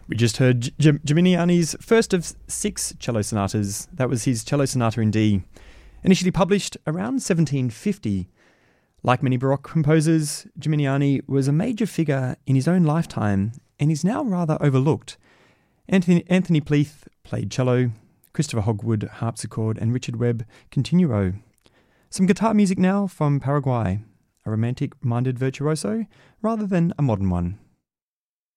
We just heard Gimignani's first of 6 cello sonatas. That was his Cello Sonata in D, initially published around 1750. Like many Baroque composers, Gimignani was a major figure in his own lifetime and is now rather overlooked. Anthony Pleath played cello, Christopher Hogwood harpsichord, and Richard Webb continuo. Some guitar music now from Paraguay, a romantic-minded virtuoso rather than a modern one.